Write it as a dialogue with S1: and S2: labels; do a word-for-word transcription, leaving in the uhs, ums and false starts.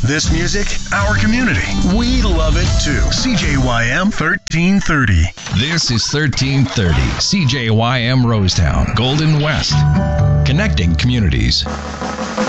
S1: This music, our community. We love it too. C J Y M thirteen thirty.
S2: This is thirteen thirty. C J Y M Rosetown, Golden West. Connecting communities.